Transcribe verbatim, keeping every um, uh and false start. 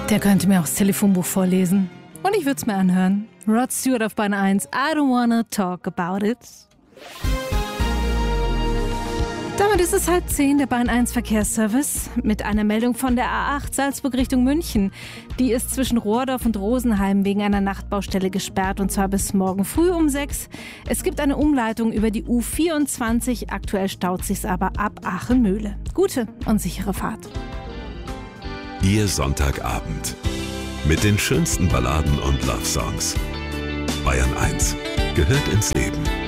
Der könnte mir auch das Telefonbuch vorlesen. Und ich würde es mir anhören. Rod Stewart auf Bahn eins. I don't wanna talk about it. Damit ist es halb zehn, der Bahn eins Verkehrsservice mit einer Meldung von der A acht Salzburg Richtung München. Die ist zwischen Rohrdorf und Rosenheim wegen einer Nachtbaustelle gesperrt und zwar bis morgen früh um sechs. Es gibt eine Umleitung über die U vierundzwanzig. Aktuell staut sich's aber ab Aachen-Mühle. Gute und sichere Fahrt. Ihr Sonntagabend mit den schönsten Balladen und Love-Songs. Bayern eins gehört ins Leben.